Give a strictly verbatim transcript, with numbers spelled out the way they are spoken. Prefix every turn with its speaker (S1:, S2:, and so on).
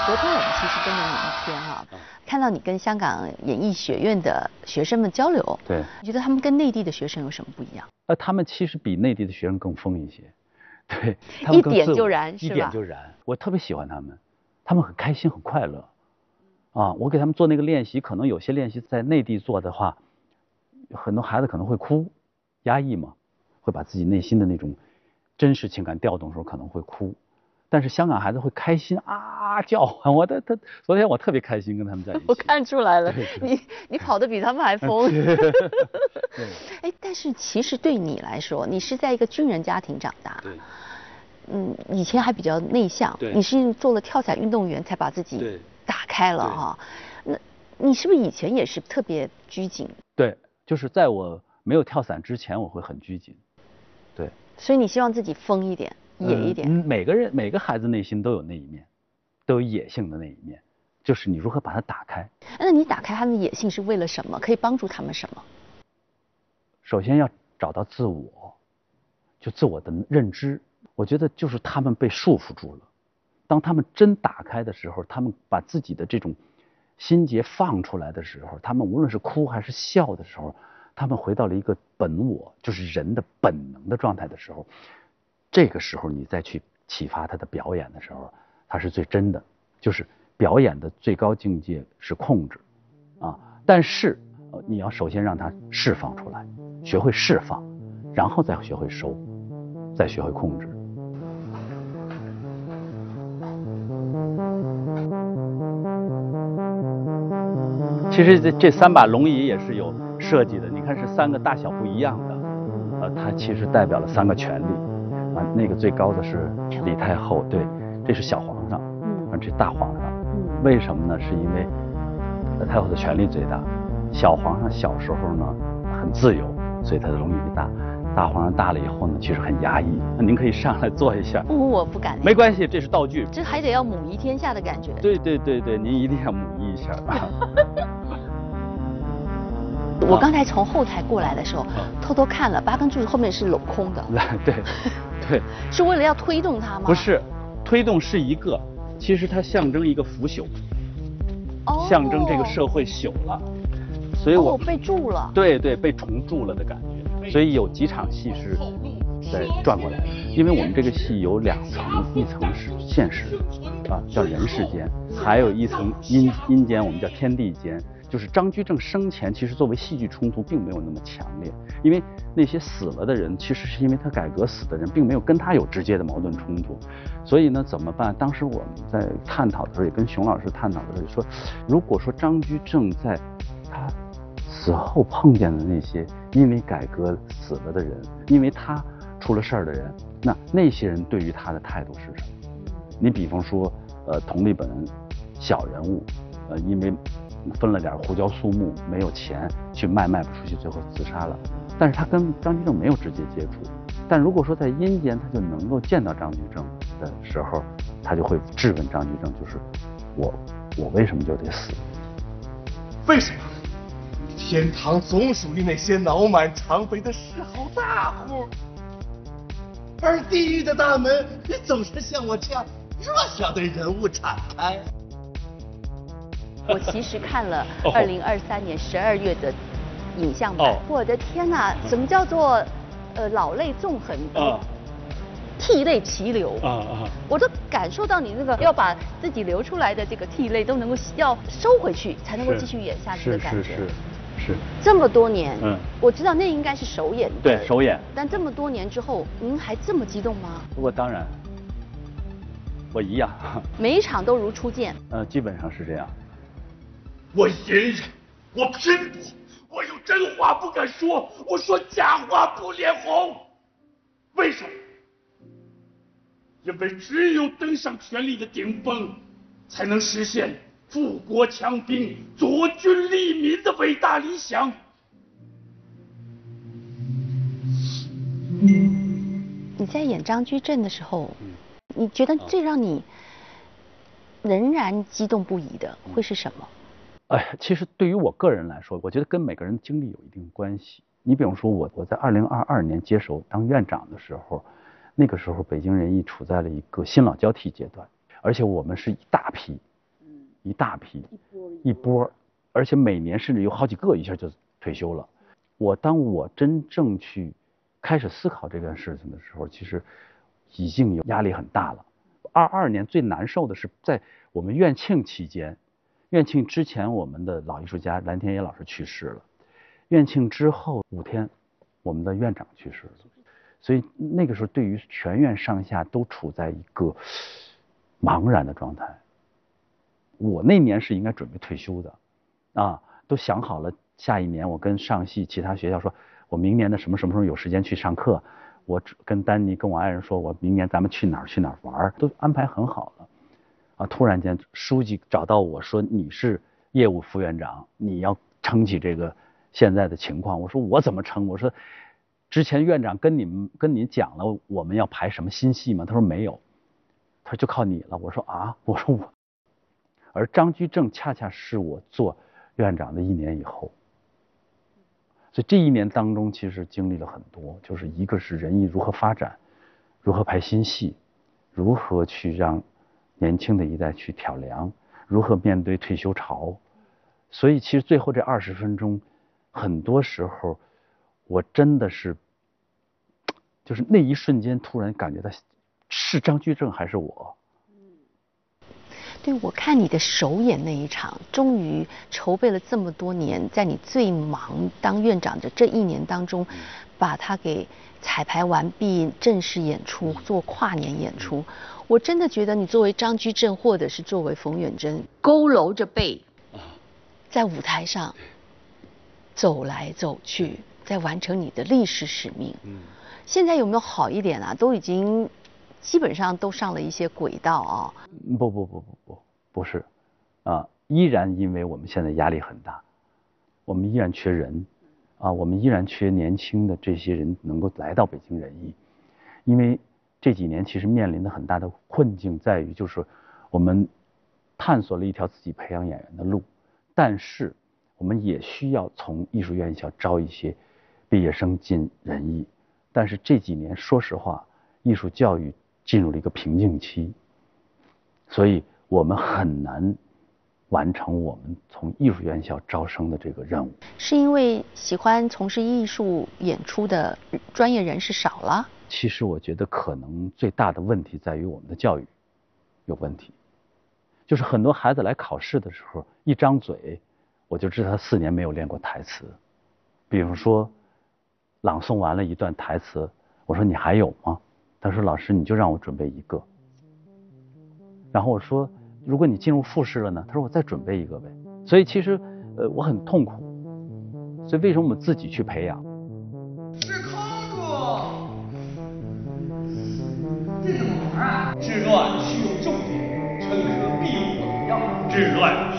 S1: 昨天我们其实跟了你一天哈、啊，看到你跟香港演艺学院的学生们交流，
S2: 对，
S1: 你觉得他们跟内地的学生有什么不一样？
S2: 呃，他们其实比内地的学生更疯一些，对，他们
S1: 一点就燃，
S2: 一点就燃。我特别喜欢他们，他们很开心很快乐。啊，我给他们做那个练习，可能有些练习在内地做的话，很多孩子可能会哭，压抑嘛，会把自己内心的那种真实情感调动的时候可能会哭。但是香港孩子会开心啊叫唤，我的他昨天我特别开心跟他们在一起。
S1: 我看出来了，
S2: 对对
S1: 你你跑得比他们还疯。哎，但是其实对你来说，你是在一个军人家庭长大，
S2: 对，
S1: 嗯，以前还比较内向，
S2: 对，
S1: 你是做了跳伞运动员才把自己打开了哈。那你是不是以前也是特别拘谨？
S2: 对，就是在我没有跳伞之前，我会很拘谨。对，
S1: 所以你希望自己疯一点。野一点、
S2: 嗯，每个人每个孩子内心都有那一面，都有野性的那一面，就是你如何把它打开。
S1: 那你打开他们的野性是为了什么？可以帮助他们什么？
S2: 首先要找到自我，就自我的认知。我觉得就是他们被束缚住了，当他们真打开的时候，他们把自己的这种心结放出来的时候，他们无论是哭还是笑的时候，他们回到了一个本我，就是人的本能的状态的时候。这个时候你再去启发他的表演的时候，他是最真的。就是表演的最高境界是控制啊，但是呃你要首先让他释放出来，学会释放，然后再学会收，再学会控制。其实这这三把龙椅也是有设计的，你看是三个大小不一样的，呃，它其实代表了三个权力。啊，那个最高的是李太后，对，这是小皇上，嗯，这大皇上，嗯，为什么呢？是因为太后的权力最大，小皇上小时候呢很自由，所以他的龙椅大，大皇上大了以后呢，其实很压抑。那您可以上来坐一下。
S1: 不，我不敢。
S2: 没关系，这是道具。
S1: 这还得要母仪天下的感觉。
S2: 对对对对，您一定要母仪一下。
S1: 我刚才从后台过来的时候，偷偷看了八根柱子后面是镂空的。
S2: 对。对，
S1: 是为了要推动它吗？
S2: 不是，推动是一个，其实它象征一个腐朽，
S1: 哦，
S2: 象征这个社会朽了，所以我、
S1: 哦、被铸了，
S2: 对对，被重铸了的感觉。所以有几场戏是在转过来的，因为我们这个戏有两层，一层是现实，啊叫人世间，还有一层阴阴间，我们叫天地间。就是张居正生前其实作为戏剧冲突并没有那么强烈，因为那些死了的人其实是因为他改革死的人并没有跟他有直接的矛盾冲突，所以呢怎么办？当时我们在探讨的时候也跟熊老师探讨的时候说，如果说张居正在他死后碰见的那些因为改革死了的人，因为他出了事儿的人，那那些人对于他的态度是什么？你比方说呃佟立本小人物，呃因为分了点胡椒素木，没有钱去卖，卖不出去，最后自杀了。但是他跟张居正没有直接接触。但如果说在阴间，他就能够见到张居正的时候，他就会质问张居正，就是我，我为什么就得死？
S3: 为什么？天堂总属于那些脑满肠肥的嗜好大户，而地狱的大门总是向我这样弱小的人物敞开。
S1: 我其实看了二零二三年十二月的影像版，哦、我的天哪，什么叫做呃老泪纵横，啊、涕泪齐流啊啊！我都感受到你那个要把自己流出来的这个涕泪都能够要收回去，才能够继续演下去的感觉。
S2: 是是是是。是
S1: 这么多年，
S2: 嗯，
S1: 我知道那应该是首演。
S2: 对，首演。
S1: 但这么多年之后，您还这么激动吗？
S2: 我当然，我一样。
S1: 每一场都如初见。
S2: 呃，基本上是这样。
S3: 我隐忍，我拼搏，我有真话不敢说，我说假话不脸红。为什么？因为只有登上权力的顶峰，才能实现富国强兵、佐军利民的伟大理想。
S1: 你在演张居正的时候，你觉得最让你仍然激动不已的会是什么？
S2: 哎，其实对于我个人来说，我觉得跟每个人经历有一定关系。你比方说我，我在二零二二年接手当院长的时候，那个时候北京人艺处在了一个新老交替阶段，而且我们是一大批一大批，一波，而且每年甚至有好几个一下就退休了。我当我真正去开始思考这件事情的时候，其实已经有压力很大了。二二年最难受的是在我们院庆期间，院庆之前我们的老艺术家蓝天野老师去世了，院庆之后五天，我们的院长去世了，所以那个时候对于全院上下都处在一个茫然的状态。我那年是应该准备退休的，啊，都想好了下一年我跟上戏其他学校说，我明年的什么什么时候有时间去上课。我跟丹尼跟我爱人说，我明年咱们去哪儿去哪儿玩，都安排很好了。啊，突然间书记找到我说，你是业务副院长，你要撑起这个现在的情况。我说我怎么撑？我说之前院长跟你们跟你讲了我们要排什么新戏吗？他说没有，他说就靠你了。我说啊，我说我，而张居正恰恰是我做院长的一年以后。所以这一年当中，其实经历了很多，就是一个是人艺如何发展，如何排新戏，如何去让年轻的一代去挑梁，如何面对退休潮。所以其实最后这二十分钟，很多时候我真的是，就是那一瞬间突然感觉到是张居正还是我。
S1: 对，我看你的首演那一场，终于筹备了这么多年，在你最忙当院长的这一年当中，把它给彩排完毕，正式演出，做跨年演出。我真的觉得你作为张居正，或者是作为冯远征，佝偻着背，在舞台上走来走去，在完成你的历史使命。现在有没有好一点啊？都已经。基本上都上了一些轨道啊。
S2: 不不不不不不是，啊，依然因为我们现在压力很大，我们依然缺人，啊，我们依然缺年轻的这些人能够来到北京人艺，因为这几年其实面临的很大的困境在于，就是我们探索了一条自己培养演员的路，但是我们也需要从艺术院校招一些毕业生进人艺，但是这几年说实话，艺术教育进入了一个瓶颈期，所以我们很难完成我们从艺术院校招生的这个任务。
S1: 是因为喜欢从事艺术演出的专业人士少了？
S2: 其实我觉得可能最大的问题在于我们的教育有问题，就是很多孩子来考试的时候，一张嘴我就知道他四年没有练过台词。比如说朗诵完了一段台词，我说你还有吗？他说老师你就让我准备一个。然后我说如果你进入复试了呢？他说我再准备一个呗。所以其实呃我很痛苦，所以为什么我们自己去培养？
S4: 是康哥，这怎么玩啊？治乱需用重点，成则必有猛药。治乱